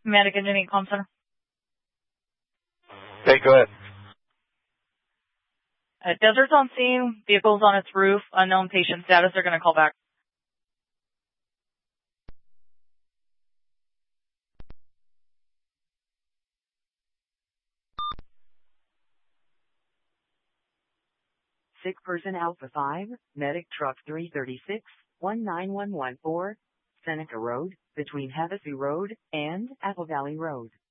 Medic Engineering Comm Center. Hey, go ahead. Desert's on scene, vehicle's on its roof, unknown patient status, they're going to call back. Sick person Alpha 5, medic truck 336, 19114, Seneca Road, between Havasu Road and Apple Valley Road.